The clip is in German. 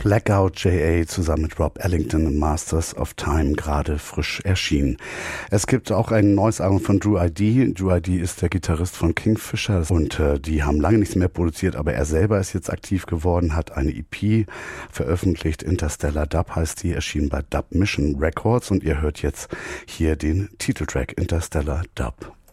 Blackout JA zusammen mit Rob Ellington und Masters of Time, gerade frisch erschienen. Es gibt auch ein neues Album von Drew ID. Drew ID ist der Gitarrist von Kingfisher und die haben lange nichts mehr produziert, aber er selber ist jetzt aktiv geworden, hat eine EP veröffentlicht, Interstellar Dub heißt die, erschienen bei Dub Mission Records und ihr hört jetzt hier den Titeltrack Interstellar Dub.